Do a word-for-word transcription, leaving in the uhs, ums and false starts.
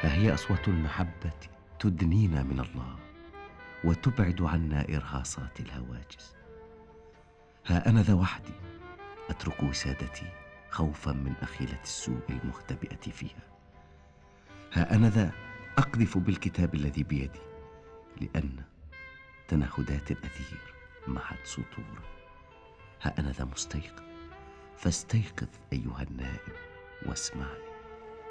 ها هي أصوات المحبة تدنينا من الله وتبعد عنا إرهاصات الهواجس. ها أنا ذا وحدي أترك وسادتي خوفا من أخيلة السوء المختبئة فيها. ها أنا ذا أقذف بالكتاب الذي بيدي، لأن تنهدات الأثير محت سطورا. ها أنا ذا مستيقظ، فاستيقظ أيها النائم واسمعني.